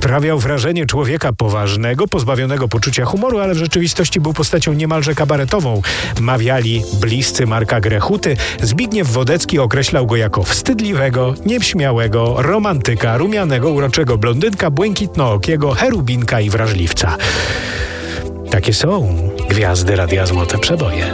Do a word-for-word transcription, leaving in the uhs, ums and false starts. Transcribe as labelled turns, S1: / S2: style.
S1: Sprawiał wrażenie człowieka poważnego, pozbawionego poczucia humoru, ale w rzeczywistości był postacią niemalże kabaretową. Mawiali bliscy Marka Grechuty. Zbigniew Wodecki określał go jako wstydliwego, nieśmiałego, romantyka, rumianego, uroczego blondynka, błękitnookiego, cherubinka i wrażliwca. Takie są gwiazdy Radia Złote Przeboje.